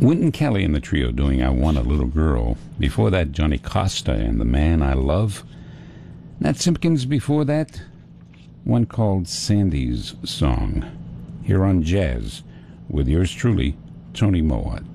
Wynton Kelly and the trio doing I Want a Little Girl. Before that, Johnny Costa and The Man I Love. Nat Simpkins before that, one called Sandy's Song. Here on Jazz, with yours truly, Tony Mowat.